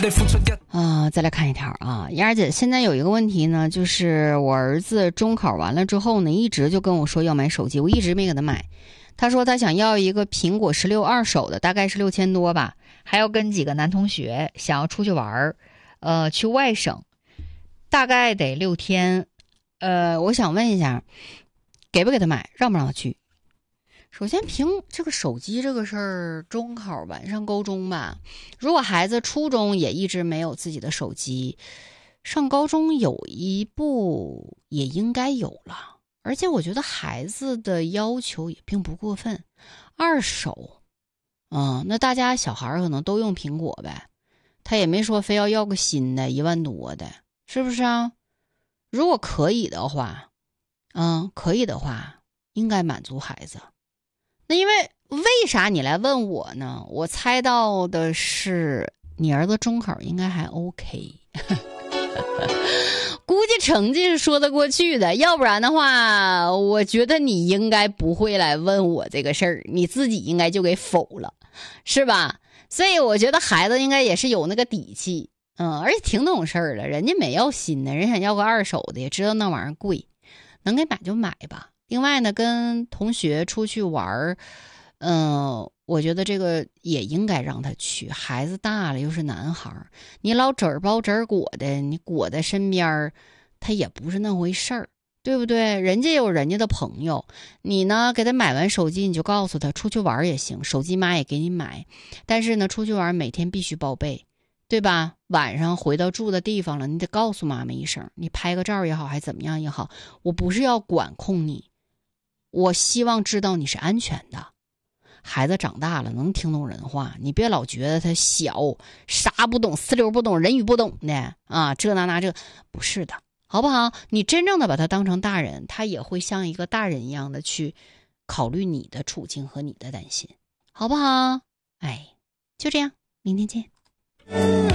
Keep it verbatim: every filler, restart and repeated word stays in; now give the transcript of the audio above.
啊，再来看一条啊，燕儿姐，现在有一个问题呢，就是我儿子中考完了之后呢，一直就跟我说要买手机，我一直没给他买。他说他想要一个苹果十六二手的，大概是六千多吧，还要跟几个男同学想要出去玩儿，呃，去外省，大概得六天。呃，我想问一下，给不给他买，让不让他去？首先，凭这个手机这个事儿，中考完上高中吧，如果孩子初中也一直没有自己的手机，上高中有一步也应该有了。而且我觉得孩子的要求也并不过分，二手，嗯，那大家小孩可能都用苹果呗，他也没说非要要个新的一万多的，是不是啊？如果可以的话，嗯，可以的话，应该满足孩子。那因为为啥你来问我呢？我猜到的是你儿子中考应该还 OK， 估计成绩是说得过去的，要不然的话，我觉得你应该不会来问我这个事儿，你自己应该就给否了，是吧？所以我觉得孩子应该也是有那个底气，嗯，而且挺懂事儿的，人家没要新的，人想要个二手的，也知道那玩意儿贵，能给买就买吧。另外呢，跟同学出去玩儿，嗯，我觉得这个也应该让他去。孩子大了，又是男孩儿，你老褶儿包褶儿裹的，你裹在身边儿，他也不是那回事儿，对不对？人家有人家的朋友，你呢给他买完手机，你就告诉他出去玩也行，手机妈也给你买，但是呢，出去玩每天必须报备。对吧？晚上回到住的地方了，你得告诉妈妈一声，你拍个照也好，还怎么样也好，我不是要管控你，我希望知道你是安全的。孩子长大了能听懂人话，你别老觉得他小，啥不懂，四六不懂，人语不懂的啊，这那那这不是的，好不好？你真正的把他当成大人，他也会像一个大人一样的去考虑你的处境和你的担心，好不好？哎，就这样，明天见。